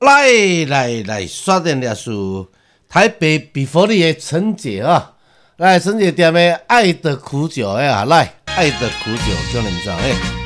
来，刷电历史，台北比佛利的陈姐啊，来陈姐店的爱的苦酒哎呀，来爱的苦酒，叫你们知道哎。